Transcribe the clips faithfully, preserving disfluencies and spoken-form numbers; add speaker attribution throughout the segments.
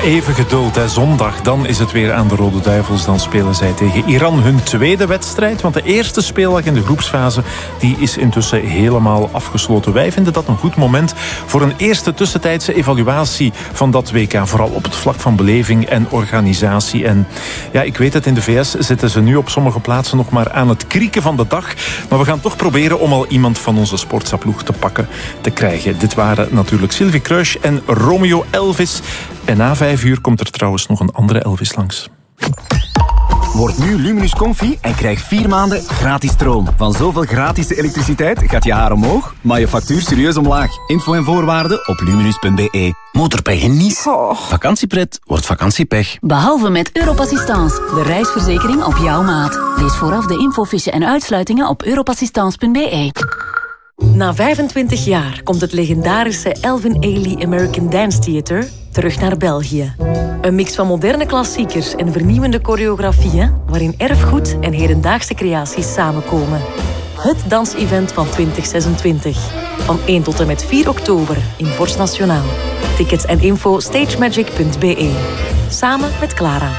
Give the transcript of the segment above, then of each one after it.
Speaker 1: even geduld. Hè. Zondag, dan is het weer aan de Rode Duivels. Dan spelen zij tegen Iran hun tweede wedstrijd. Want de eerste speeldag in de groepsfase die is intussen helemaal afgesloten. Wij vinden dat een goed moment voor een eerste tussentijdse evaluatie van dat W K. Vooral op het vlak van beleving en organisatie. En ja, ik weet het, in de V S zitten ze nu op sommige plaatsen nog maar aan het krieken van de dag. Maar we gaan toch proberen om al iemand van onze sportsaploeg te pakken te krijgen. Dit waren natuurlijk Sylvie Kruijs en Romeo Elvis. En na vijf uur komt er trouwens nog een andere Elvis langs.
Speaker 2: Word nu Luminus Comfy en krijg vier maanden gratis stroom. Van zoveel gratis elektriciteit gaat je haar omhoog, maar je factuur serieus omlaag. Info en voorwaarden op luminus punt b e.
Speaker 3: Motorpech in Nice.
Speaker 4: Oh.
Speaker 3: Vakantiepret wordt vakantiepech.
Speaker 5: Behalve met Europassistance, de reisverzekering op jouw maat. Lees vooraf de infofiche en uitsluitingen op europassistance punt b e.
Speaker 6: Na vijfentwintig jaar komt het legendarische Elvin Ailey American Dance Theater terug naar België. Een mix van moderne klassiekers en vernieuwende choreografieën, waarin erfgoed en hedendaagse creaties samenkomen. Het dansevent van twintig zesentwintig. Van één tot en met vier oktober in Vorst Nationaal. Tickets en info stagemagic punt b e. Samen met Clara.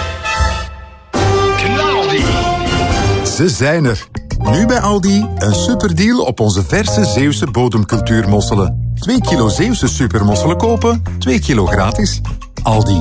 Speaker 7: Knaldi. Ze zijn er. Nu bij Aldi een superdeal op onze verse Zeeuwse bodemcultuurmosselen. twee kilo Zeeuwse supermosselen kopen, twee kilo gratis. Aldi.